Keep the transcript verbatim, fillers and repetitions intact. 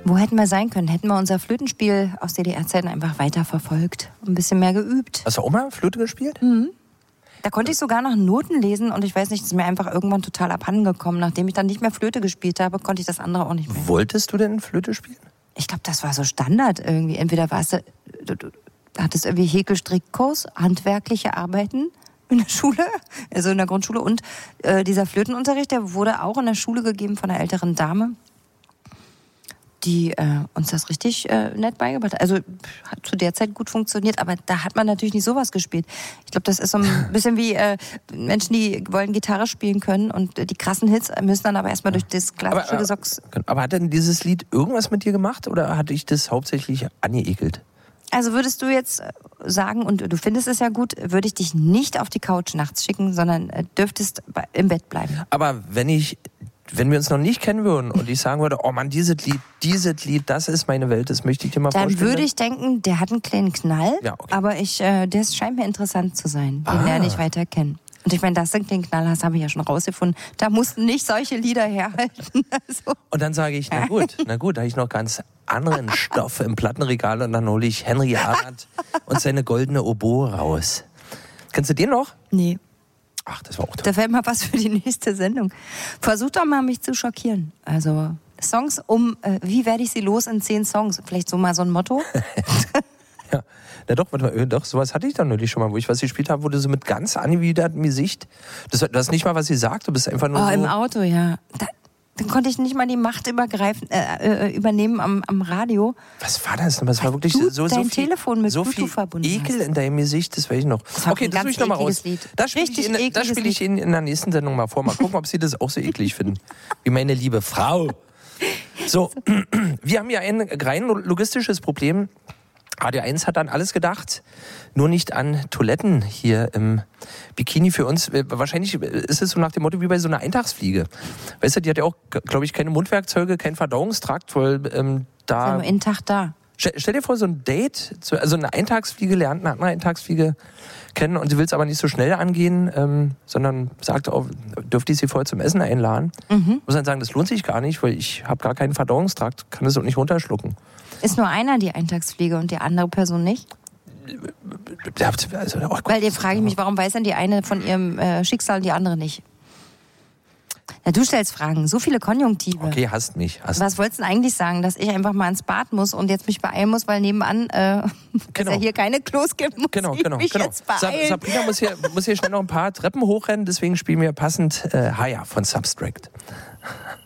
Wo hätten wir sein können? Hätten wir unser Flötenspiel aus D D R-Zeiten einfach weiterverfolgt. Ein bisschen mehr geübt. Hast du auch mal Flöte gespielt? Mhm. Da konnte ich sogar noch Noten lesen und ich weiß nicht, das ist mir einfach irgendwann total abhanden gekommen. Nachdem ich dann nicht mehr Flöte gespielt habe, konnte ich das andere auch nicht mehr. Wolltest du denn Flöte spielen? Ich glaube, das war so Standard irgendwie. Entweder warst du, du, du hattest irgendwie Häkel-Strickkurs, handwerkliche Arbeiten in der Schule, also in der Grundschule. Und äh, dieser Flötenunterricht, der wurde auch in der Schule gegeben von einer älteren Dame, die äh, uns das richtig äh, nett beigebracht hat. Also hat zu der Zeit gut funktioniert, aber da hat man natürlich nicht sowas gespielt. Ich glaube, das ist so ein bisschen wie äh, Menschen, die wollen Gitarre spielen können und äh, die krassen Hits müssen dann aber erstmal durch das klassische aber, Gesocks. Aber hat denn dieses Lied irgendwas mit dir gemacht oder hat dich das hauptsächlich angeekelt? Also würdest du jetzt sagen, und du findest es ja gut, würde ich dich nicht auf die Couch nachts schicken, sondern äh, dürftest im Bett bleiben. Aber wenn ich... Wenn wir uns noch nicht kennen würden und ich sagen würde, oh Mann, dieses Lied, dieses Lied, das ist meine Welt, das möchte ich dir mal dann vorstellen. Dann würde ich denken, der hat einen kleinen Knall, ja, okay. aber ich, äh, der scheint mir interessant zu sein. Den ah. lerne ich weiter kennen. Und ich meine, dass du einen kleinen Knall hast, habe ich ja schon rausgefunden. Da mussten nicht solche Lieder herhalten. Also. Und dann sage ich, na gut, na gut, da habe ich noch ganz anderen Stoff im Plattenregal und dann hole ich Henry Arndt und seine goldene Oboe raus. Kennst du den noch? Nee. Ach, das war auch toll. Da fällt mal was für die nächste Sendung. Versuch doch mal, mich zu schockieren. Also Songs um, äh, wie werde ich sie los in zehn Songs? Vielleicht so mal so ein Motto? Ja, na doch, warte mal, doch, sowas hatte ich dann neulich schon mal, wo ich was gespielt habe, wo du so mit ganz angewidertem Gesicht, das, du hast nicht mal was gesagt, du bist einfach nur oh, so... im Auto, ja. Da, dann konnte ich nicht mal die Macht übergreifen, äh, äh, übernehmen am, am Radio. Was war das? Das war wirklich du so, so dein viel, Telefon mit so Bluetooth viel verbunden Ekel hast. in deinem Gesicht, das weiß ich noch. Das war okay, ein das suche ich nochmal raus. Lied. Das spiele ich, in, das spiel ich Ihnen in der nächsten Sendung mal vor. Mal gucken, ob Sie das auch so eklig finden. Wie meine liebe Frau. So, wir haben ja ein rein logistisches Problem. Radio eins hat an alles gedacht, nur nicht an Toiletten hier im Bikini für uns. Wahrscheinlich ist es so nach dem Motto wie bei so einer Eintagsfliege. Weißt du, die hat ja auch, glaube ich, keine Mundwerkzeuge, keinen Verdauungstrakt, weil ähm, da... Ist ja nur einen Tag da. Stell, stell dir vor, so ein Date, also eine Eintagsfliege lernt eine andere Eintagsfliege kennen und sie will es aber nicht so schnell angehen, ähm, sondern sagt, oh, dürfte ich sie vorher zum Essen einladen? Mhm. Muss dann sagen, das lohnt sich gar nicht, weil ich habe gar keinen Verdauungstrakt, kann das auch nicht runterschlucken. Ist nur einer die Eintagsfliege und die andere Person nicht? Also, oh Weil dir frage ich mich, warum weiß denn die eine von ihrem äh, Schicksal und die andere nicht? Na, du stellst Fragen, so viele Konjunktive. Okay, hasst mich. Hasst Was wolltest du denn eigentlich sagen, dass ich einfach mal ins Bad muss und jetzt mich beeilen muss, weil nebenan äh, genau. es ja hier keine Klos gibt, muss genau, ich genau, mich genau. jetzt beeilen. Sabrina muss hier, muss hier schnell noch ein paar Treppen hochrennen, deswegen spielen wir passend äh, Haya von Substract.